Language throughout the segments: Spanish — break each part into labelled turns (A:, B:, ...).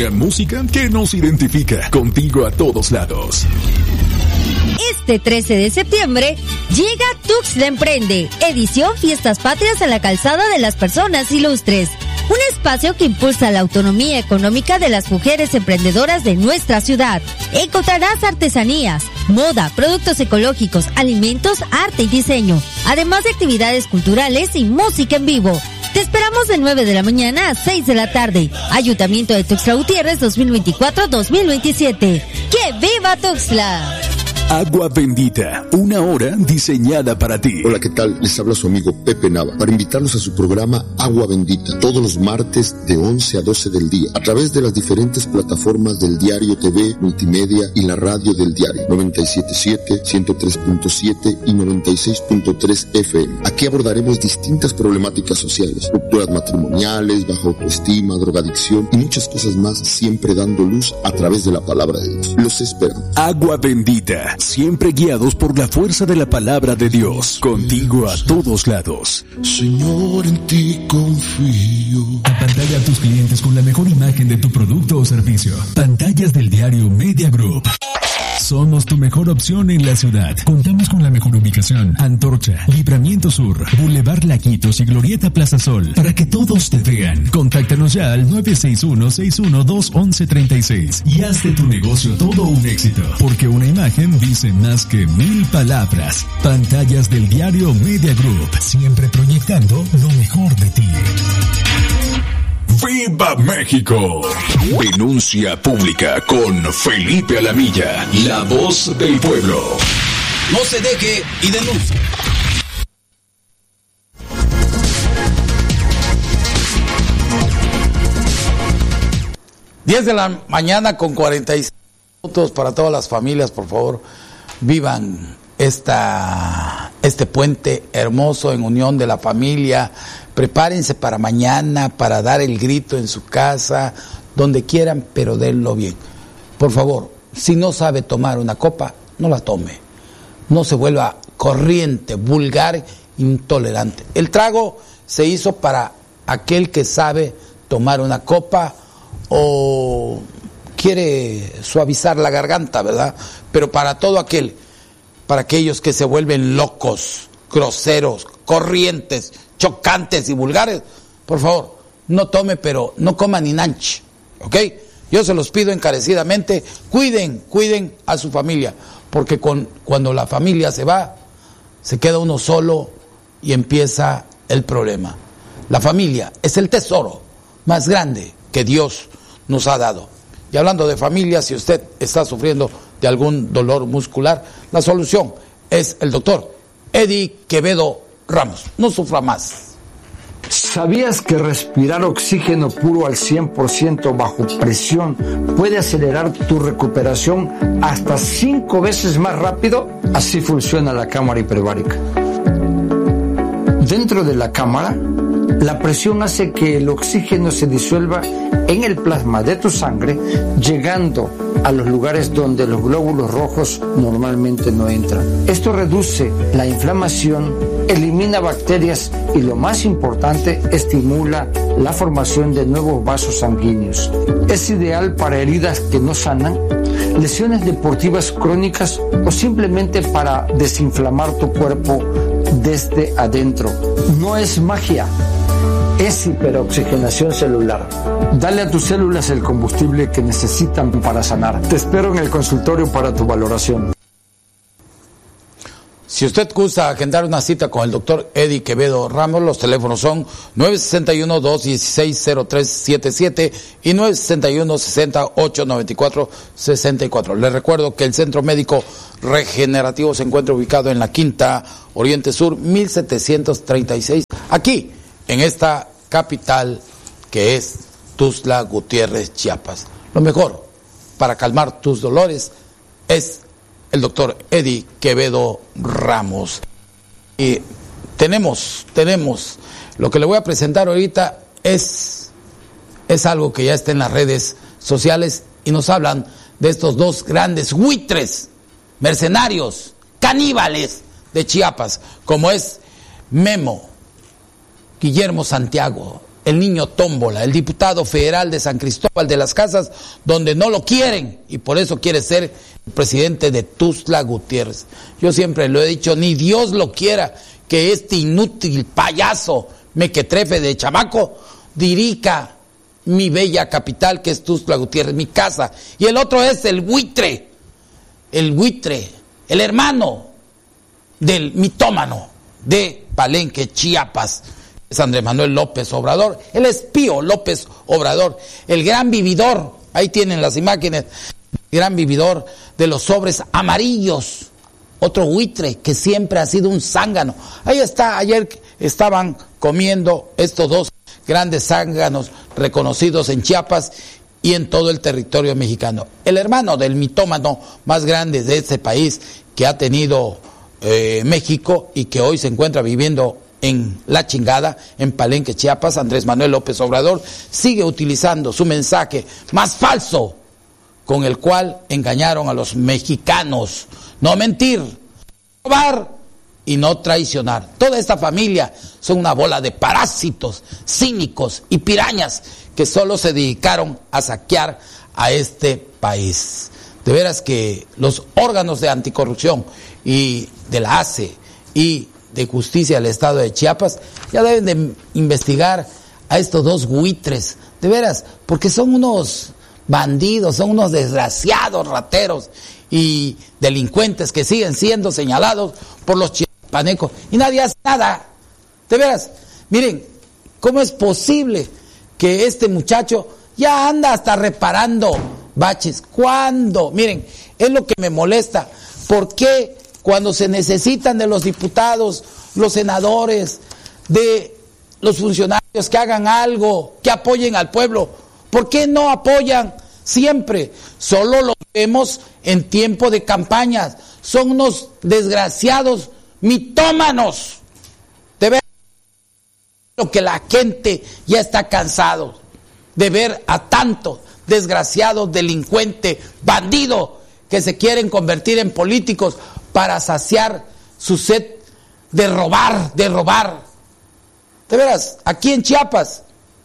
A: La música que nos identifica, contigo a todos lados.
B: Este 13 de septiembre llega Tuxtla Emprende, edición Fiestas Patrias en la Calzada de las Personas Ilustres. Un espacio que impulsa la autonomía económica de las mujeres emprendedoras de nuestra ciudad. Encontrarás artesanías, moda, productos ecológicos, alimentos, arte y diseño, además de actividades culturales y música en vivo. Te esperamos de 9 de la mañana a 6 de la tarde. Ayuntamiento de Tuxtla Gutiérrez 2024-2027. ¡Que viva Tuxtla!
A: Agua Bendita, una hora diseñada para ti.
C: Hola, ¿qué tal? Les habla su amigo Pepe Nava para invitarlos a su programa Agua Bendita, todos los martes de 11 a 12 del día, a través de las diferentes plataformas del Diario TV, Multimedia y la radio del diario, 97.7, 103.7 y 96.3 FM. Aquí abordaremos distintas problemáticas sociales, rupturas matrimoniales, baja autoestima, drogadicción y muchas cosas más, siempre dando luz a través de la palabra de Dios. Los esperamos.
A: Agua Bendita, siempre guiados por la fuerza de la palabra de Dios, contigo a todos lados.
D: Señor, en ti confío.
A: Apantalla a tus clientes con la mejor imagen de tu producto o servicio. Pantallas del diario Media Group. Somos tu mejor opción en la ciudad. Contamos con la mejor ubicación: Antorcha, Libramiento Sur, Boulevard Laquitos y Glorieta Plaza Sol, para que todos te vean. Contáctanos ya al 961-612-1136 y haz de tu negocio todo un éxito, porque una imagen dice más que 1000 palabras. Pantallas del diario Media Group, siempre proyectando lo mejor de ti. ¡Viva México! Denuncia pública con Felipe Alamilla, la voz del pueblo.
E: No se deje y denuncie. Diez de la mañana con 46 minutos para todas las familias, por favor, vivan este puente hermoso en unión de la familia. Prepárense para mañana, para dar el grito en su casa, donde quieran, pero denlo bien. Por favor, si no sabe tomar una copa, no la tome. No se vuelva corriente, vulgar, intolerante. El trago se hizo para aquel que sabe tomar una copa o quiere suavizar la garganta, ¿verdad? Pero para todo aquel, para aquellos que se vuelven locos, groseros, corrientes, chocantes y vulgares, por favor, no tome, pero no coma ni nanch, ¿ok? Yo se los pido encarecidamente, cuiden a su familia, porque cuando la familia se va, se queda uno solo y empieza el problema. La familia es el tesoro más grande que Dios nos ha dado. Y hablando de familia, si usted está sufriendo de algún dolor muscular, la solución es el doctor Eddie Quevedo Ramos. No sufra más.
F: ¿Sabías que respirar oxígeno puro al 100% bajo presión puede acelerar tu recuperación hasta 5 veces más rápido? Así funciona la cámara hiperbárica. Dentro de la cámara, la presión hace que el oxígeno se disuelva en el plasma de tu sangre, llegando a los lugares donde los glóbulos rojos normalmente no entran. Esto reduce la inflamación, elimina bacterias y, lo más importante, estimula la formación de nuevos vasos sanguíneos. Es ideal para heridas que no sanan, lesiones deportivas crónicas o simplemente para desinflamar tu cuerpo desde adentro. No es magia, es hiperoxigenación celular. Dale a tus células el combustible que necesitan para sanar. Te espero en el consultorio para tu valoración.
E: Si usted gusta agendar una cita con el doctor Eddie Quevedo Ramos, los teléfonos son 961-216-0377 y 961-6894-64. Les recuerdo que el Centro Médico Regenerativo se encuentra ubicado en la Quinta Oriente Sur, 1736, aquí, en esta capital que es Tuxtla Gutiérrez, Chiapas. Lo mejor para calmar tus dolores es el doctor Eddie Quevedo Ramos. Y tenemos, lo que le voy a presentar ahorita es algo que ya está en las redes sociales y nos hablan de estos dos grandes buitres, mercenarios, caníbales de Chiapas, como es Memo Guillermo Santiago el niño Tómbola, el diputado federal de San Cristóbal de las Casas, donde no lo quieren y por eso quiere ser el presidente de Tuxtla Gutiérrez. Yo siempre lo he dicho, ni Dios lo quiera que este inútil payaso mequetrefe de chamaco dirija mi bella capital, que es Tuxtla Gutiérrez, mi casa. Y el otro es el buitre, el hermano del mitómano de Palenque, Chiapas, es Andrés Manuel López Obrador, el espío López Obrador, el gran vividor, ahí tienen las imágenes, el gran vividor de los sobres amarillos, otro buitre que siempre ha sido un zángano. Ahí está, ayer estaban comiendo estos dos grandes zánganos reconocidos en Chiapas y en todo el territorio mexicano. El hermano del mitómano más grande de este país que ha tenido México y que hoy se encuentra viviendo en la chingada, en Palenque, Chiapas, Andrés Manuel López Obrador, sigue utilizando su mensaje más falso con el cual engañaron a los mexicanos. No mentir, robar y no traicionar. Toda esta familia son una bola de parásitos, cínicos y pirañas que solo se dedicaron a saquear a este país. De veras que los órganos de anticorrupción y de la ACE y de Justicia del Estado de Chiapas ya deben de investigar a estos dos buitres, de veras, porque son unos bandidos, son unos desgraciados rateros y delincuentes que siguen siendo señalados por los chiapanecos y nadie hace nada. De veras, miren, ¿cómo es posible que este muchacho ya anda hasta reparando baches? ¿Cuándo? Miren, es lo que me molesta. ¿Por qué cuando se necesitan de los diputados, los senadores, de los funcionarios que hagan algo, que apoyen al pueblo, por qué no apoyan siempre? Solo los vemos en tiempo de campañas. Son unos desgraciados mitómanos. De ver lo que la gente ya está cansado de ver a tanto desgraciado, delincuente, bandido que se quieren convertir en políticos para saciar su sed de robar, de robar. De veras, aquí en Chiapas,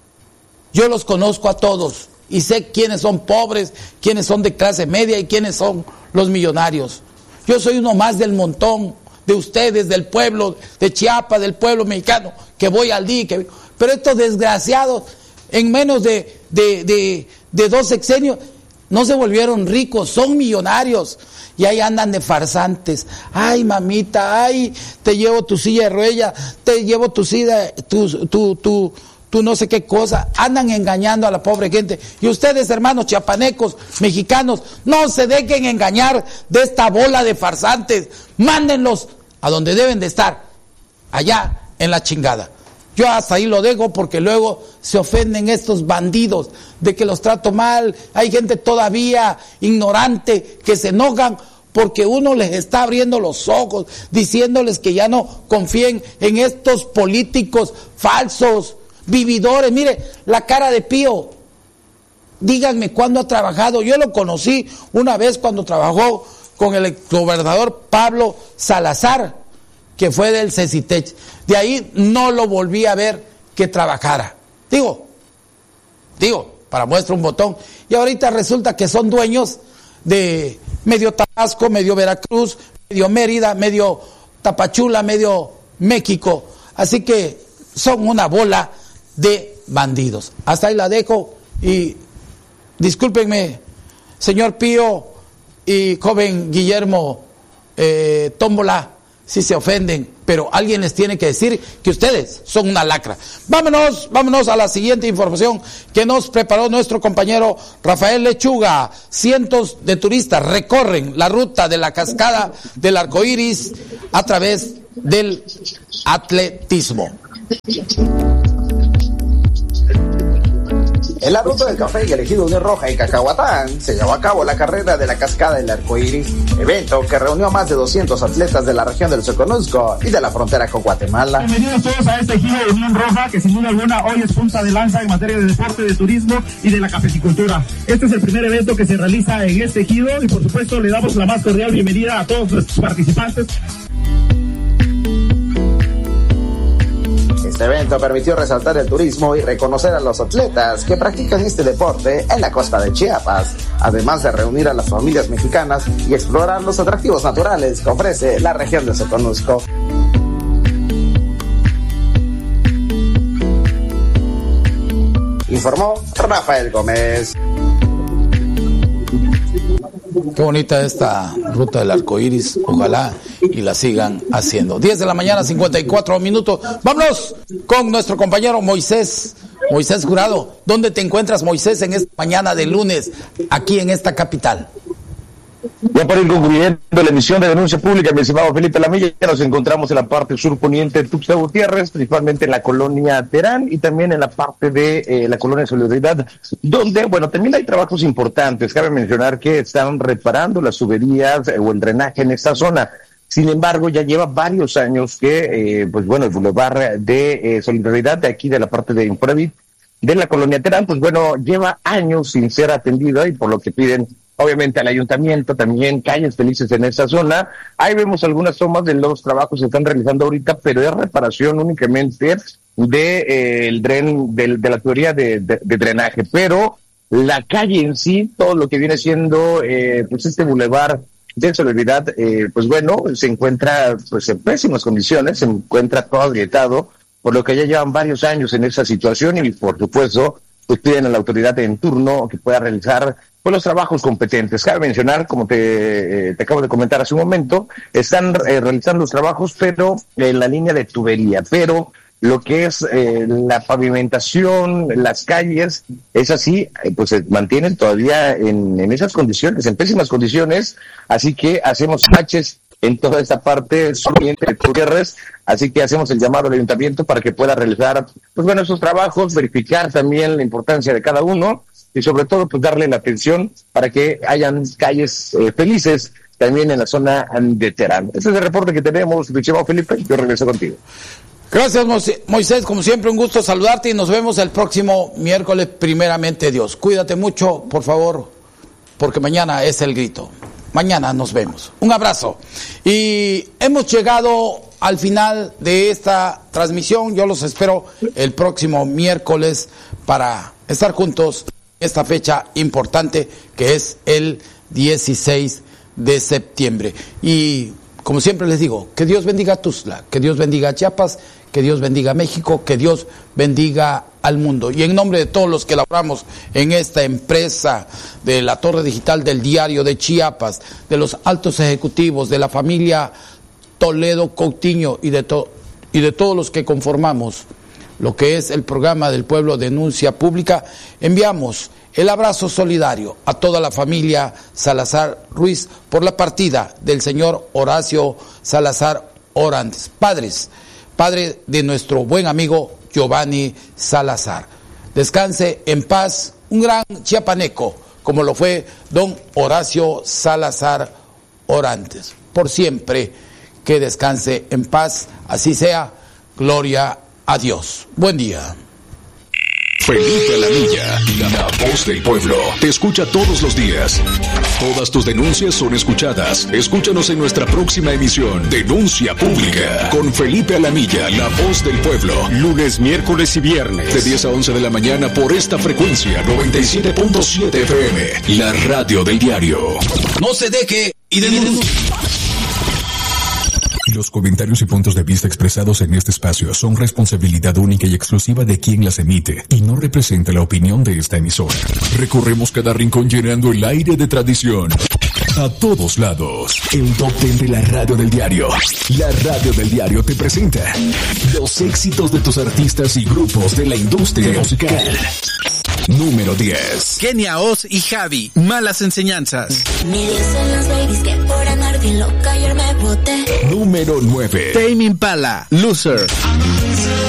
E: yo los conozco a todos y sé quiénes son pobres, quiénes son de clase media y quiénes son los millonarios. Yo soy uno más del montón de ustedes, del pueblo de Chiapas, del pueblo mexicano, que voy al día. Pero estos desgraciados, en menos de 2 sexenios, no se volvieron ricos, son millonarios. Y ahí andan de farsantes. Ay, mamita, ay, te llevo tu silla de ruedas, te llevo tu silla, tu no sé qué cosa. Andan engañando a la pobre gente. Y ustedes, hermanos chiapanecos, mexicanos, no se dejen engañar de esta bola de farsantes. Mándenlos a donde deben de estar, allá en la chingada. Yo hasta ahí lo dejo porque luego se ofenden estos bandidos de que los trato mal. Hay gente todavía ignorante que se enojan porque uno les está abriendo los ojos, diciéndoles que ya no confíen en estos políticos falsos, vividores. Mire, la cara de Pío. Díganme cuándo ha trabajado. Yo lo conocí una vez cuando trabajó con el gobernador Pablo Salazar, que fue del CECITECH. De ahí no lo volví a ver que trabajara. Digo, para muestra un botón. Y ahorita resulta que son dueños de medio Tabasco, medio Veracruz, medio Mérida, medio Tapachula, medio México. Así que son una bola de bandidos. Hasta ahí la dejo y discúlpenme, señor Pío y joven Guillermo Tómbola, si se ofenden, pero alguien les tiene que decir que ustedes son una lacra. Vámonos a la siguiente información que nos preparó nuestro compañero Rafael Lechuga. Cientos de turistas recorren la ruta de la cascada del Arcoíris a través del atletismo.
G: En la ruta del café y el ejido Unión Roja y Cacahuatán se llevó a cabo la carrera de la cascada del Arcoíris, evento que reunió a más de 200 atletas de la región del Soconusco y de la frontera con Guatemala.
H: Bienvenidos todos a este ejido de Unión Roja, que sin duda alguna hoy es punta de lanza en materia de deporte, de turismo y de la cafeticultura. Este es el primer evento que se realiza en este ejido y por supuesto le damos la más cordial bienvenida a todos los participantes.
G: Este evento permitió resaltar el turismo y reconocer a los atletas que practican este deporte en la costa de Chiapas, además de reunir a las familias mexicanas y explorar los atractivos naturales que ofrece la región de Soconusco. Informó Rafael Gómez.
E: Qué bonita esta ruta del arco iris, ojalá y la sigan haciendo. 10 de la mañana, 54 minutos. Vámonos con nuestro compañero Moisés Jurado. ¿Dónde te encuentras, Moisés, en esta mañana de lunes, aquí en esta capital?
I: Ya para ir concluyendo la emisión de denuncia pública, mi estimado Felipe Lamilla, ya nos encontramos en la parte surponiente de Tuxtla Gutiérrez, principalmente en la colonia Terán y también en la parte de la colonia Solidaridad, donde, bueno, también hay trabajos importantes. Cabe mencionar que están reparando las tuberías o el drenaje en esta zona. Sin embargo, ya lleva varios años que, pues bueno, el bulevar de Solidaridad, de aquí de la parte de Infonavit, de la colonia Terán, pues bueno, lleva años sin ser atendido y por lo que piden obviamente al ayuntamiento, también calles felices en esa zona. Ahí vemos algunas tomas de los trabajos que se están realizando ahorita, pero es reparación únicamente de el dren, de la tubería de drenaje, pero la calle en sí, todo lo que viene siendo pues este bulevar de Solidaridad, pues bueno, se encuentra pues en pésimas condiciones, se encuentra todo agrietado, por lo que ya llevan varios años en esa situación y por supuesto pues piden a la autoridad en turno que pueda realizar pues los trabajos competentes. Cabe mencionar, como te acabo de comentar hace un momento, están realizando los trabajos, pero en la línea de tubería, pero lo que es la pavimentación, las calles, es así, pues se mantienen todavía en esas condiciones, en pésimas condiciones, así que hacemos baches en toda esta parte suroriente de Gutiérrez, así que hacemos el llamado al ayuntamiento para que pueda realizar, pues bueno, esos trabajos, verificar también la importancia de cada uno, y sobre todo pues darle la atención para que hayan calles felices también en la zona de Terán. Este es el reporte que tenemos, Felipe, yo regreso contigo.
E: Gracias, Moisés, como siempre un gusto saludarte y nos vemos el próximo miércoles, primeramente Dios. Cuídate mucho, por favor, porque mañana es el grito. Mañana nos vemos. Un abrazo. Y hemos llegado al final de esta transmisión. Yo los espero el próximo miércoles para estar juntos esta fecha importante que es el 16 de septiembre. Y como siempre les digo, que Dios bendiga a Tuxtla, que Dios bendiga a Chiapas, que Dios bendiga a México, que Dios bendiga al mundo. Y en nombre de todos los que laboramos en esta empresa de la Torre Digital del Diario de Chiapas, de los altos ejecutivos, de la familia Toledo Coutinho y de todos los que conformamos lo que es el programa del pueblo Denuncia Pública, enviamos el abrazo solidario a toda la familia Salazar Ruiz por la partida del señor Horacio Salazar Orantes, padre de nuestro buen amigo Giovanni Salazar. Descanse en paz, un gran chiapaneco, como lo fue don Horacio Salazar Orantes. Por siempre que descanse en paz, así sea, gloria a Dios. Buen día.
A: Felipe Lamilla, la voz del pueblo, te escucha todos los días. Todas tus denuncias son escuchadas. Escúchanos en nuestra próxima emisión, Denuncia Pública, con Felipe Lamilla, la voz del pueblo. Lunes, miércoles y viernes, de 10 a 11 de la mañana por esta frecuencia, 97.7 FM, la radio del diario.
J: No se deje y denuncie.
A: Los comentarios y puntos de vista expresados en este espacio son responsabilidad única y exclusiva de quien las emite y no representa la opinión de esta emisora. Recorremos cada rincón llenando el aire de tradición. A todos lados, el top 10 de la radio del diario. La radio del diario te presenta los éxitos de tus artistas y grupos de la industria musical. Número 10.
J: Kenia Oz y Javi, Malas Enseñanzas.
K: Me dicen las babies que por andar bien loca ayer me boté.
A: Número 9.
J: Tame Impala, Loser.